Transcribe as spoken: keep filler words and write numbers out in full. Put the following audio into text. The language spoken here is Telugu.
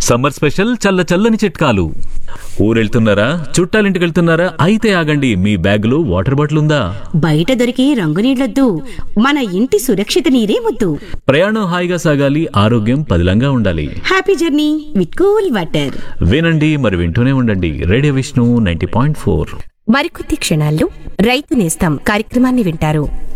సమ్మర్ స్పెషల్ చల్ల చల్లని చిట్కాలు. ఊరెళ్తున్నారా, చుట్టాలింటికి వెళ్తున్నారా? అయితే ఆగండి, మీ బ్యాగులో వాటర్ బాటిల్ ఉందా? బయట దొరికే రంగు నీళ్లొద్దు, మన ఇంటి సురక్షిత నీరే ముద్దు. ప్రయాణం హాయిగా సాగాలి, ఆరోగ్యం పదిలంగా ఉండాలి. Happy journey with cool water. వినండి, మరి వింటూనే ఉండండి radio Vishnu ninety point four. మరికొద్ది క్షణాల్లో రైతు నేస్తం కార్యక్రమాన్ని వింటారు.